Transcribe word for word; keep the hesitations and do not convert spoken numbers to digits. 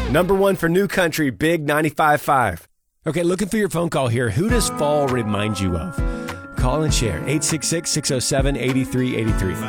Number one for New Country, Big ninety-five point five. Okay, looking for your phone call here. Who does fall remind you of? Call and share. eight six six, six oh seven, eight three eight three.